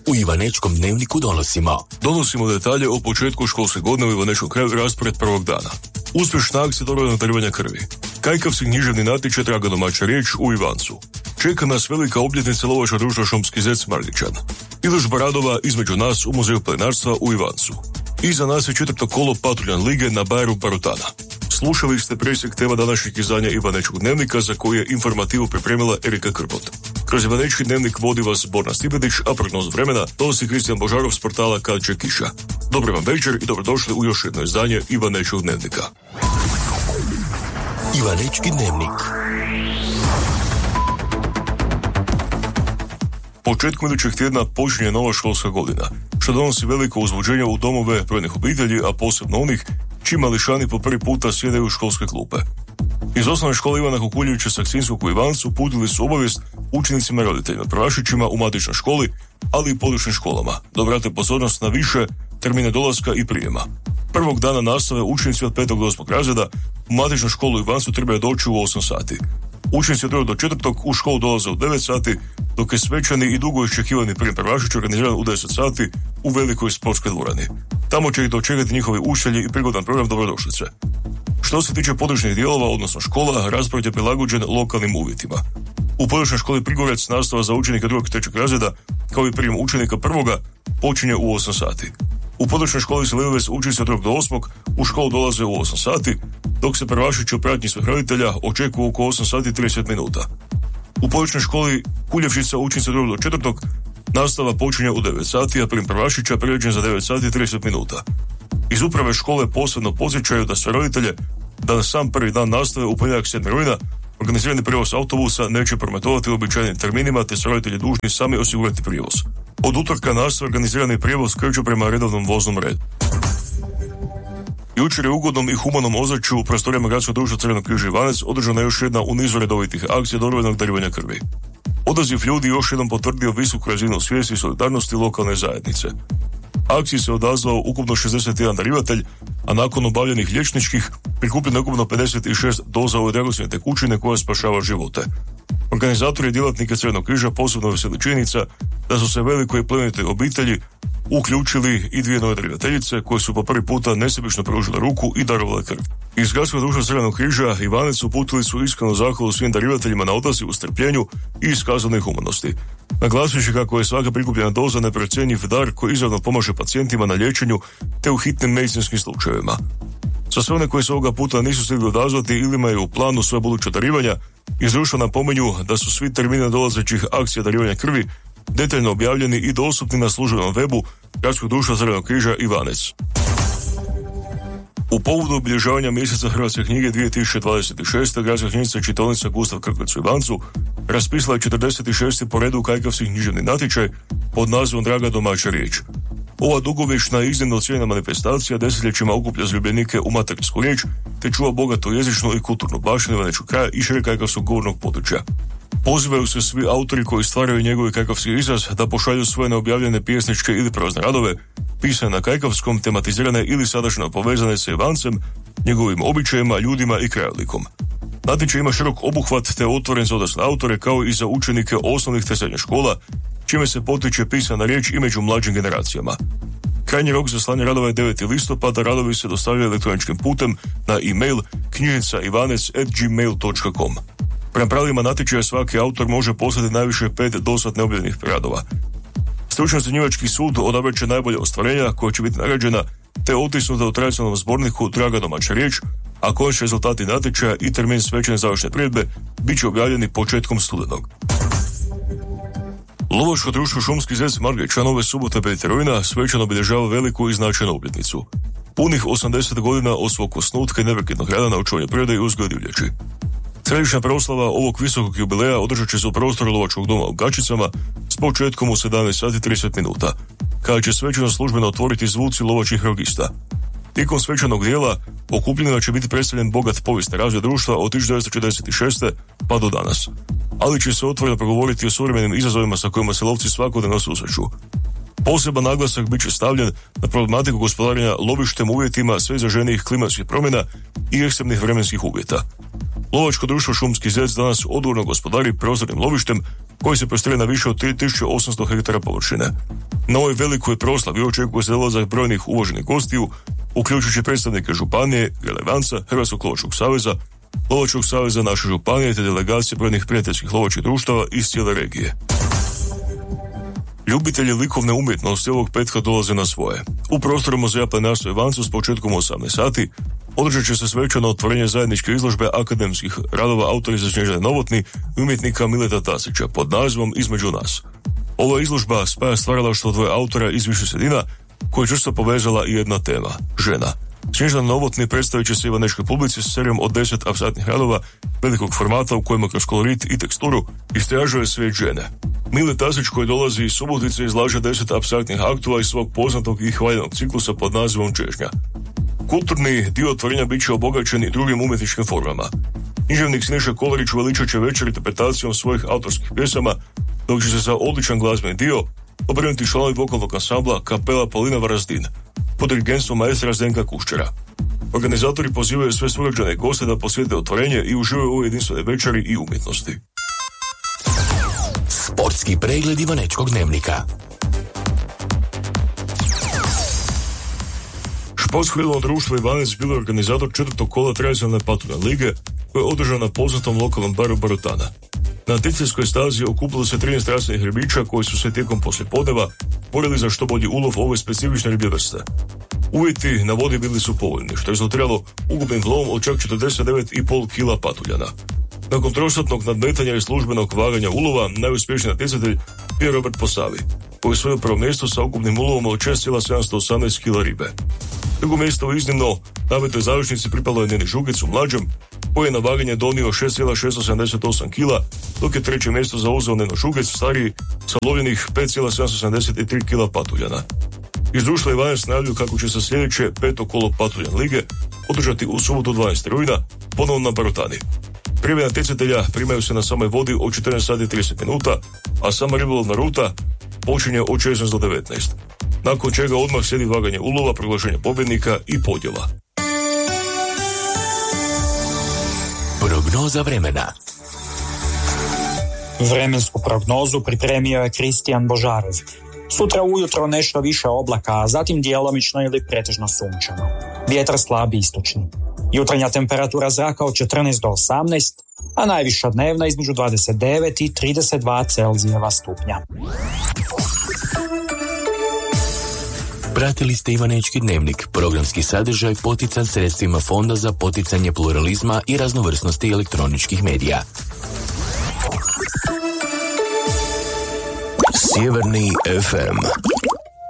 U Ivanečkom dnevniku donosimo detalje o početku školske godine u Ivanečkom kraju, raspored prvog dana. Uspješna akcija dobrovoljnog darivanja krvi. Kajkavski književni natječaj Draga domaća riječ u Ivancu. Čeka nas velika obljetnica lovačkog društva Šumski zec Margićan. Izložba radova između nas u Muzeju planinarstva u Ivancu. Iza nas je 4. kolo patruljan lige na Bajeru Barutana. Slušali ste presjek tema današnjeg izdanja Ivanečkog dnevnika, za koju je informativu pripremila Erika Krbot. Kroz Ivanečki dnevnik vodi vas Borna Stipetić, a prognozu vremena donosi Kristijan Božarov s portala Kad će kiša. Dobar vam večer i dobrodošli u još jedno izdanje Ivanečkog dnevnika. Ivanečki dnevnik. Početkom idućeg tjedna počinje nova školska godina, što donosi veliko uzbuđenje u domove brojnih obitelji, a posebno onih čiji mališani po prvi puta sjedaju u školske klupe. Iz osnovne škole Ivana Kukuljevića Saksinskog u Ivancu uputili su obavijest učenicima i roditeljima, prvašićima u matičnoj školi, ali i područnim školama, da obrate pozornost na više termine dolaska i prijema. Prvog dana nastave učenici od 5. do 8. razreda u matičnu školu u Ivancu trebaju doći u 8 sati. Učenici od 2. do 4. u školu dolaze u 9 sati, dok je svečani i dugo iščekivani prijem prvašića organiziran u 10 sati u velikoj sportskoj dvorani. Tamo će ih dočekati njihovi učitelji i prigodan program dobrodošlice. Što se tiče područnih dijelova, odnosno škola, raspored je prilagođen lokalnim uvjetima. U područnoj školi Prigorec nastava za učenika 2. i 3. razreda, kao i prijem učenika 1. počinje u 8 sati. U područnoj školi Selivec učenici od 3. do 8. u školu dolaze u 8 sati, dok se prvašići u pratnji svojih roditelja očekuju oko 8 sati i 30 minuta. U područnoj školi Kuljevšica učenici od 2. do 4. nastava počinje u 9 sati, a prijem prvašića priređen za 9 sati i 30 minuta. Iz uprave škole posebno podsjećaju da sve roditelje da na sam prvi dan nastave u ponedjeljak 7. rujna organizirani prijevoz autobusa neće prometovati u običajnim terminima, te su roditelji dužni sami osigurati prijevoz. Od utorka nastave organizirani prijevoz kreću prema redovnom voznom redu. Jučer je u ugodnom i humanom ozračju u prostorijama Gradskog društva Crvenog križa Ivanec održana još jedna u nizu redovitih akcija dobrovoljnog darivanja krvi. Odaziv ljudi još jednom potvrdio visoku razinu svijesti i solidarnosti lokalne zajednice. Akciji se odazvao ukupno 61 darivatelj, a nakon obavljenih liječničkih prikupljeno je ukupno 56 doza ove dragocjene tekućine koja spašava živote. Organizatori i djelatnike Crvenog križa posebno veseli činjenica da su se velikoj plemenitoj obitelji uključili i 2 nove darivateljice koje su po prvi puta nesebično pružile ruku i darovale krv. Iz Gradskog društva Crvenog križa Ivanec uputili su iskrenu zahvalu svim darivateljima na odazivu, strpljenju i iskazanoj humanosti. Naglasujući kako je svaka prikupljena doza neprocjenjiv dar koji izravno pomaže pacijentima na liječenju te u hitnim medicinskim slučajevima. Za sve one koji se ovoga puta nisu stigli odazvati ili imaju u planu svoje buduće darivanja, iz društva napominju da su svi termini dolazećih akcija darivanja krvi detaljno objavljeni i dostupni na službenom webu Gradskog društva Crvenog križa Ivanec. U povodu obilježavanja mjeseca Hrvatske knjige 2026. Gradska knjižnica i čitaonica Gustav Krklec u Ivancu raspisala je 46. po redu kajkavski književni natječaj pod nazivom Draga domaća riječ. Ova dugovječna i iznimno cijenjena manifestacija desetljećima okuplja zaljubljenike u materinsku riječ te čuva bogatu jezičnu i kulturnu baštinu Ivanečkog kraja i šireg kajkavskog govornog područja. Pozivaju se svi autori koji stvaraju njegovi kajkavski izraz da pošalju svoje neobjavljene pjesničke ili prozne radove, pisane na kajkavskom, tematizirane ili sadašnjo povezane sa Ivancem, njegovim običajima, ljudima i krajolikom. Natječaj ima širok obuhvat te otvoren za odrasle autore kao i za učenike osnovnih te srednjih škola, čime se potiče pisana riječ i među mlađim generacijama. Krajnji rok za slanje radova je 9. listopada, radovi se dostavljaju elektroničkim putem na e-mail knjižnicaivanec@gmail.com. Prema pravilima natječaja svaki autor može poslati najviše 5 dosad neobjavljenih radova. Stručni ocjenjivački sud odabrat će najbolje ostvarenja koja će biti nagrađena te otisnuta u tradicionalnom zborniku Draga domaća riječ, a konačni rezultati natječaja i termin svečane završne priredbe bit će objavljeni početkom studenog. Lovačko društvo Šumski zec Margićan ove subote 5. rujna svečano obilježava veliku i značajnu obljetnicu. Punih 80 godina od svog osnutka i neprekidnog rada na očuvanju prirode i uzgoju divljači. Središnja proslava ovog visokog jubileja održat će se u prostoru Lovačkog doma u Gačicama s početkom u 17 sati 30 minuta, kada će svečano službeno otvoriti zvuci lovačkih rogista. Tijekom svečanog dijela okupljenima će biti predstavljen bogat povijesni razvoj društva od 1946. pa do danas, ali će se otvoreno progovoriti o suvremenim izazovima sa kojima se lovci svakodnevno susreću. Poseban naglasak bit će stavljen na problematiku gospodarenja lovištem uvjetima sve izraženijih klimatskih promjena i ekstremnih vremenskih uvjeta. Lovačko društvo Šumski zec danas odgovorno gospodari prostornim lovištem koji se prostire na više od 3800 hektara površine. Na ovoj velikoj proslavi očekuje se dolazak brojnih uvaženih gostiju, uključujući predstavnike županije, Relevanca, Hrvatskog lovačkog saveza, Lovačkog saveza naše županije te delegacije brojnih prijateljskih lovačkih društava iz cijele regije. Ljubitelji likovne umjetnosti ovog petka dolaze na svoje. U prostoru muzeja Planinarstva Ivancu s početkom 18 sati održat će se svečano otvorenje zajedničke izložbe akademskih radova autorice Snježane Novotny i umjetnika Mileta Tasića pod nazivom Između nas. Ova izložba spaja stvaralaštvo dvoje autora iz više sredina koje čvrsto povezala i jedna tema – žena. Snježana Novotny predstavit će se ivanečkoj publici s serijom od 10 apstraktnih radova velikog formata u kojima kroz kolorit i teksturu istražuje svijet žene. Mile Tasić koji dolazi iz Subotice izlaže 10 apstraktnih aktova iz svog poznatog i hvaljenog ciklusa pod nazivom Čežnja. Kulturni dio otvorenja bit će obogaćen i drugim umjetničkim formama. Književnik Siniša Kolarić uveličat će večer interpretacijom svojih autorskih pjesama, dok će se za odličan glazbeni dio obrnuti članovi vokalnog ansambla Kapela Polina Varazdin pod dirigenstvom maestra Zdenka Kuščera. Organizatori pozivaju sve sugrađane goste da posjete otvorenje i uživaju u jedinstvenoj večeri i umjetnosti. Sportski pregled Ivanečkog dnevnika. Športsko ribolovno društvo Ivanec bilo je organizator 4. kola tradicionalne patrulne lige koja je održana na poznatom lokalnom baru Barutana. Na natjecateljskoj stazi okupilo se 13 rasnih ribiča koji su se tijekom poslijepodneva borili za što bolji ulov ove specifične riblje vrste. Uvjeti na vodi bili su povoljni, što je rezultiralo ukupnim lovom od čak 49,5 kila patuljana. Nakon trosatnog nadmetanja i službenog vaganja ulova, najuspješniji natjecatelj bio Robert Posavi, koji je osvojio prvo mjesto sa ukupnim ulovom od 6,718 kila ribe. Drugo mjesto u iznimno nametoj završnici pripalo je Neni Žukicu mlađem, koji je na vaganje donio 6,678 kila, dok je treće mjesto zauzeo Neno Žukic stariji sa lovljenih 5,773 kila patuljana. Iz društva Ivanec najavljuju kako će se sljedeće 5. kolo patuljan lige održati u subotu 12. rujna, ponovno na Barutani. Prijave natjecatelja primaju se na samoj vodi od 14 sati 30 minuta, a sama ribolovna ruta počinje od 16 do 19. Nakon čega odmah slijedi vaganje ulova, proglašenje pobjednika i podjela. Prognoza vremena. Vremensku prognozu pripremio je Kristijan Božarov. Sutra ujutro nešto više oblaka, a zatim djelomično ili pretežno sunčano. Vjetar slabi istočni. Jutarnja temperatura zraka od 14 do 18, a najviša dnevna između 29 i 32 Celzijeva stupnja. Pratili ste Ivanečki dnevnik, programski sadržaj potican sredstvima Fonda za poticanje pluralizma i raznovrsnosti elektroničkih medija. Sjeverni FM.